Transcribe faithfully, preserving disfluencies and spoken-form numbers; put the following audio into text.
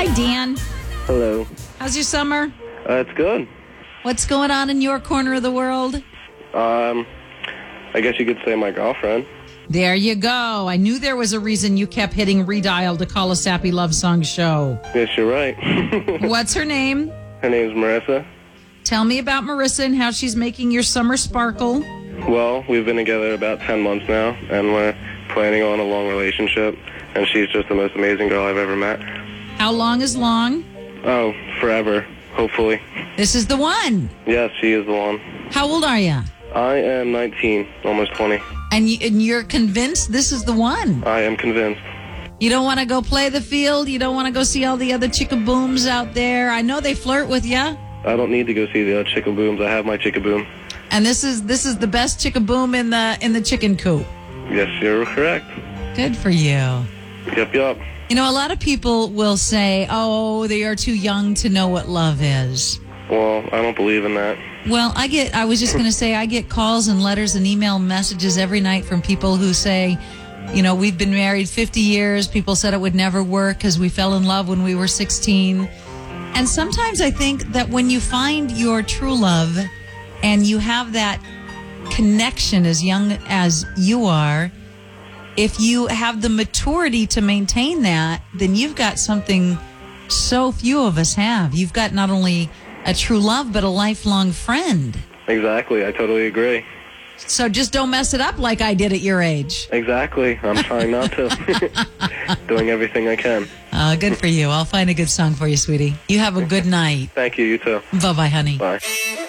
Hi, Dan. Hello. How's your summer? Uh, it's good. What's going on in your corner of the world? Um, I guess you could say my girlfriend. There you go. I knew there was a reason you kept hitting redial to call a Sappy Love Song show. Yes, you're right. What's her name? Her name's Marissa. Tell me about Marissa and how she's making your summer sparkle. Well, we've been together about ten months now, and we're planning on a long relationship, and she's just the most amazing girl I've ever met. How long is long? Oh, forever, hopefully. This is the one. Yes, she is the one. How old are you? I am nineteen, almost twenty. And, you, and you're convinced this is the one? I am convinced. You don't want to go play the field? You don't want to go see all the other chickabooms out there? I know they flirt with you. I don't need to go see the other chickabooms. I have my chickaboom. And this is this is the best chickaboom in the in the chicken coop. Yes, you're correct. Good for you. Yep, yep. You know, a lot of people will say, oh, they are too young to know what love is. Well, I don't believe in that. Well, I get, I was just going to say, I get calls and letters and email messages every night from people who say, you know, we've been married fifty years. People said it would never work because we fell in love when we were sixteen. And sometimes I think that when you find your true love and you have that connection as young as you are, if you have the maturity to maintain that, then you've got something so few of us have. You've got not only a true love, but a lifelong friend. Exactly. I totally agree. So just don't mess it up like I did at your age. Exactly. I'm trying not to. Doing everything I can. Uh, good for you. I'll find a good song for you, sweetie. You have a good night. Thank you. You too. Bye-bye, honey. Bye.